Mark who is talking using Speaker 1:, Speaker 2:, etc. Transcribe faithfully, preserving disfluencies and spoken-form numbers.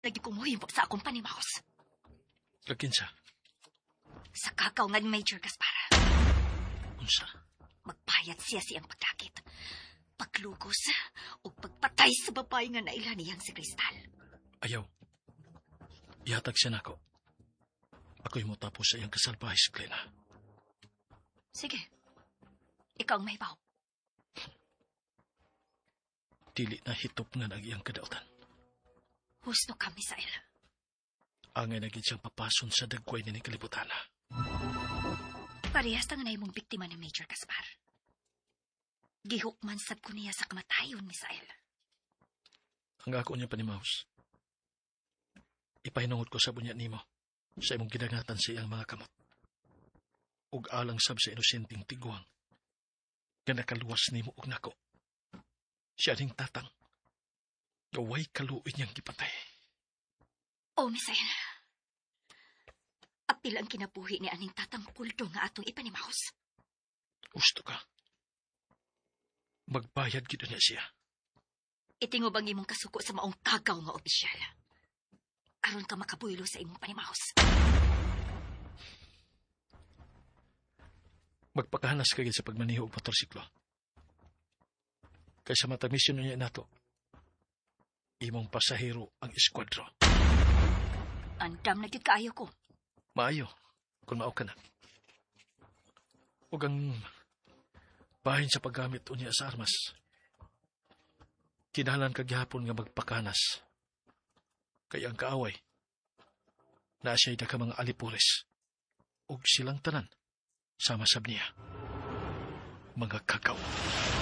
Speaker 1: Lagi kong muhimok sa akong panimaos.
Speaker 2: Kakinsa?
Speaker 1: Sa kakaw nga ni Major Gaspar.
Speaker 2: Unsa?
Speaker 1: Magpayat siya siyang pagdakit. Paglugos o pagpatay sa babae nga naila niyang si Cristal.
Speaker 2: Ayaw. Ihatag siya nako. Ako'y mo tapos sa iyang kasalbahis, Glenna.
Speaker 1: Sige. Ikaw ang mahibaw.
Speaker 2: Dili na hitop nga ng iyang kadautan.
Speaker 1: Husto ka, Misael.
Speaker 2: Angay naging siyang papason sa dagway ni kalibutana.
Speaker 1: Parehas na nga mong biktima ni Major Gaspar. Gihukman sab ko niya sa kamatayon, Misael.
Speaker 2: Ang ako niya panimaos. Ipahinungod ko sa bunya nimo sa imong gidangatan sa iyang mga kamot. Ug alang sab sa inosenteng tiguang nga nakaluwas nimo og nako. Siya ring tatang. Gaway kaluoy niyang gipatay.
Speaker 1: Oh, Misael. Apil ang kinabuhi ni aning tatang kuldo nga atong ipanimahos.
Speaker 2: Gusto ka. Magbayad gito niya siya.
Speaker 1: Itingob ang imong kasuko sa maong kagaw nga opisyal. Aron ka makabuylo sa imong panimahos.
Speaker 2: Magpakahanas ka sa pagmaniho og motorsiklo. Kaysa matamisyon niya nato, imong pasahero ang eskwadro.
Speaker 1: Andam na gid kaayo ko.
Speaker 2: Maayo, kung mao ka na. Huwag ang bahin sa paggamit unya sa armas. Kinahanglan ka gihapon nga magpakanas. Kaya ang kaaway, na siya'y daka mga alipores, ug silang tanan, sama sab niya. Mga kakaw.